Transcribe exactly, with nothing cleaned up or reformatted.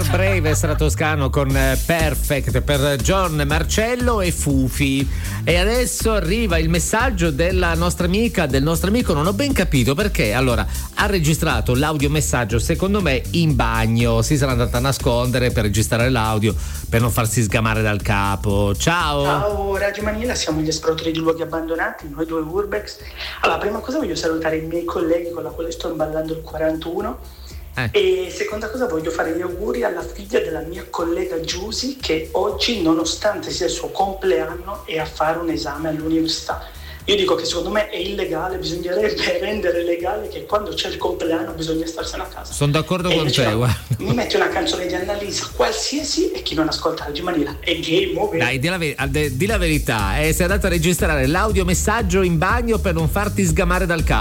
Brave Stratoscano con Perfect per John, Marcello e Fufi. E adesso arriva il messaggio della nostra amica, del nostro amico, non ho ben capito perché. Allora, ha registrato l'audiomessaggio, secondo me, in bagno. Si sarà andata a nascondere per registrare l'audio, per non farsi sgamare dal capo. Ciao! Ciao Radio Manila, siamo gli esploratori di luoghi abbandonati, noi due Urbex. Allora, prima cosa voglio salutare i miei colleghi con la quale sto imballando il quarantuno. Eh. E seconda cosa voglio fare gli auguri alla figlia della mia collega Giusy, che oggi, nonostante sia il suo compleanno, è a fare un esame all'università. Io dico che secondo me è illegale, bisognerebbe rendere legale che quando c'è il compleanno bisogna starsene a casa. Sono d'accordo e con te, guarda. Mi metti una canzone di Annalisa qualsiasi e chi non ascolta Radio Manila è game over. Dai, di la, ver- di la verità, eh, sei andato a registrare l'audiomessaggio in bagno per non farti sgamare dal capo.